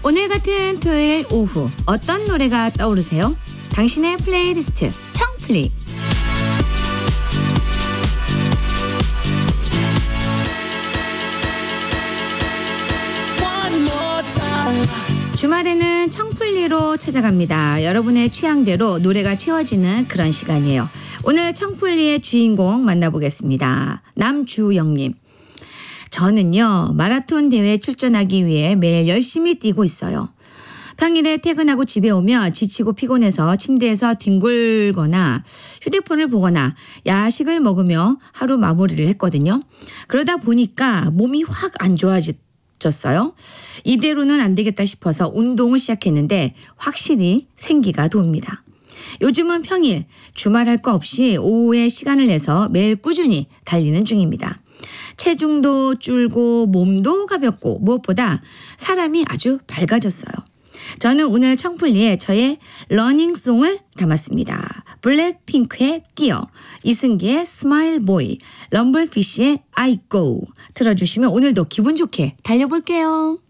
오늘 같은 토요일 오후 어떤 노래가 떠오르세요? 당신의 플레이리스트 청플리. 주말에는 청플리로 찾아갑니다. 여러분의 취향대로 노래가 채워지는 그런 시간이에요. 오늘 청플리의 주인공 만나보겠습니다. 남주영님. 저는요, 마라톤 대회에 출전하기 위해 매일 열심히 뛰고 있어요. 평일에 퇴근하고 집에 오면 지치고 피곤해서 침대에서 뒹굴거나 휴대폰을 보거나 야식을 먹으며 하루 마무리를 했거든요. 그러다 보니까 몸이 확 안 좋아졌어요. 이대로는 안 되겠다 싶어서 운동을 시작했는데 확실히 생기가 돕니다. 요즘은 평일, 주말 할 거 없이 오후에 시간을 내서 매일 꾸준히 달리는 중입니다. 체중도 줄고 몸도 가볍고 무엇보다 사람이 아주 밝아졌어요. 저는 오늘 청플리에 저의 러닝송을 담았습니다. 블랙핑크의 뛰어, 이승기의 스마일 보이, 럼블피쉬의 I go 틀어주시면 오늘도 기분 좋게 달려볼게요.